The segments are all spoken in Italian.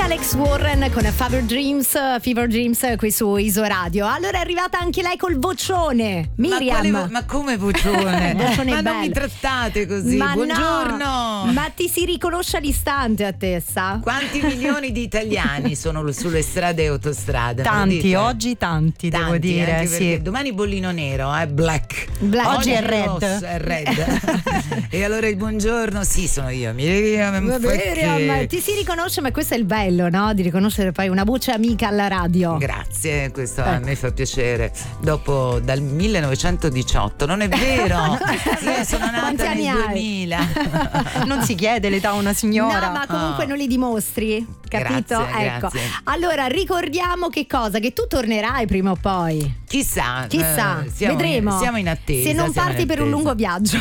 Alex Warren con Fever Dreams qui su Iso Radio. Allora è arrivata anche lei col vocione, Miriam. Ma come vocione? Vocione ma bello. non mi trattate così. Ma buongiorno. No, ma ti si riconosce all'istante a te, sa? Quanti milioni di italiani sono sulle strade e autostrade? Tanti, oggi tanti devo dire, anche sì. perché domani bollino nero, black. Oggi è è red. rosso, è red. E allora il buongiorno, sì, sono io, Miriam. Miriam, ti si riconosce, ma questo è il bello, no? Di riconoscere poi una voce amica alla radio. Grazie, questo a me fa piacere. Dopo dal 1918, non è vero? Io sono Quanti nata anni nel hai? 2000. Non si chiede l'età a una signora. No, ma comunque non li dimostri, capito? Grazie, ecco. grazie. Allora ricordiamo che cosa? Che tu tornerai prima o poi. Chissà, vedremo. Siamo in attesa. Se non siamo parti in per un attesa. lungo viaggio.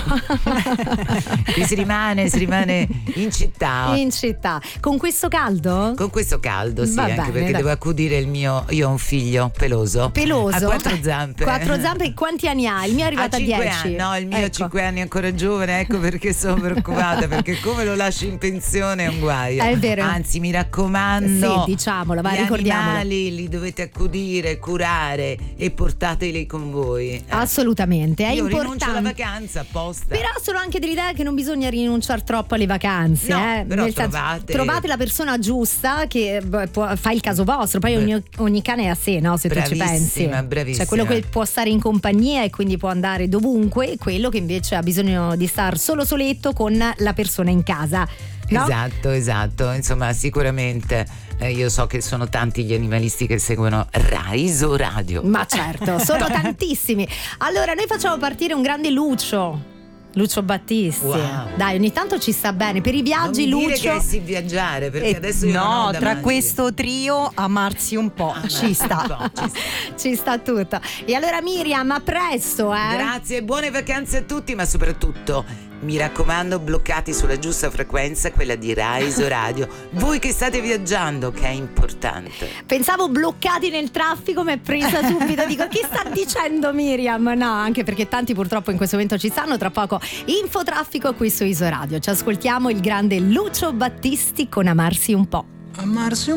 si rimane in città. In città. Con questo caldo? Con questo caldo, sì, Va anche bene, perché dai. devo accudire il mio. Io ho un figlio peloso. Peloso? Ha 4 zampe. 4 zampe, quanti anni ha? Il mio è arrivato a 5 10. anni, no, il mio Ecco. ha 5 anni, è ancora giovane, ecco perché sono preoccupata, perché come lo lascio in pensione è un guaio. È vero. Anzi, mi raccomando, Sì, diciamolo, vai, gli ricordiamolo. animali li dovete accudire, curare e portateli con voi. Assolutamente, è Io importante. rinuncio alla vacanza apposta. Però sono anche dell'idea che non bisogna rinunciare troppo alle vacanze. No, però Nel senso, trovate la persona giusta che fa il caso vostro. Poi ogni cane è a sé, no? Se tu ci pensi. Bravissima. Cioè quello che può stare in compagnia e quindi può andare dovunque, e quello che invece ha bisogno di star soletto con la persona in casa. No? Esatto. Insomma, sicuramente io so che sono tanti gli animalisti che seguono Iso Radio. Ma certo, sono tantissimi. Allora, noi facciamo partire un grande Lucio Battisti. Wow. Dai, ogni tanto ci sta bene. Per i viaggi, non mi Lucio. dire che sì viaggiare, perché adesso io non ho No, tra davanti. questo trio amarsi un po', ci sta. Ci sta tutto. E allora Miriam, a presto, Grazie, buone vacanze a tutti, ma soprattutto mi raccomando, bloccati sulla giusta frequenza, quella di Iso Radio. Voi che state viaggiando, che è importante. Pensavo bloccati nel traffico, mi è presa subito. Dico, chi sta dicendo Miriam? No, anche perché tanti purtroppo in questo momento ci stanno. Tra poco infotraffico qui su Iso Radio. Ci ascoltiamo il grande Lucio Battisti con Amarsi un po'. Amarsi